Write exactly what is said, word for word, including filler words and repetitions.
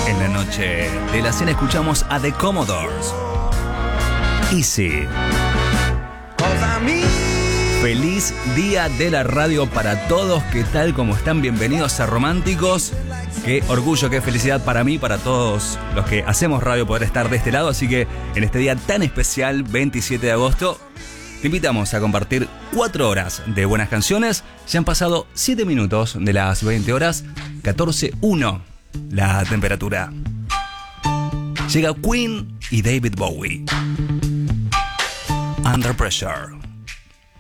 En la noche de la cena escuchamos a The Commodores. Easy. Feliz día de la radio para todos. ¿Qué tal? ¿Cómo están? Bienvenidos a Románticos. Qué orgullo, qué felicidad para mí, para todos los que hacemos radio, poder estar de este lado. Así que en este día tan especial, veintisiete de agosto, te invitamos a compartir cuatro horas de buenas canciones. Ya han pasado siete minutos de las veinte horas, catorce uno la temperatura. Llega Queen y David Bowie. Under Pressure.